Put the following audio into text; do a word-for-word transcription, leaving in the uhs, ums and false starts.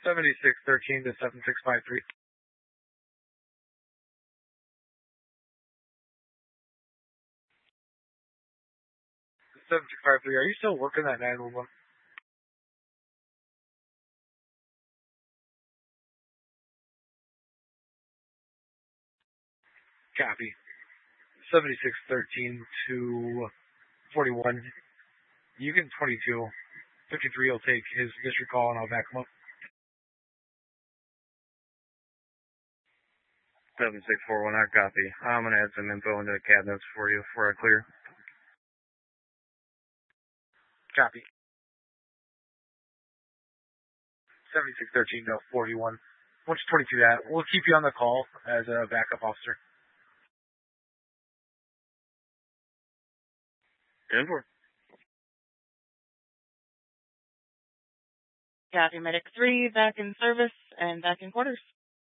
seventy-six thirteen to seven six five three. seven six five three, are you still working that nine one one? Copy. seventy-six thirteen to forty-one. You can twenty-two. fifty-three will take his district call and I'll back him up. seven six four one, I copy. I'm going to add some info into the cabinets for you before I clear. Copy. seventy-six thirteen to forty-one. Once you twenty-two that, we'll keep you on the call as a backup officer. ten four. Copy, Medic three, back in service and back in quarters.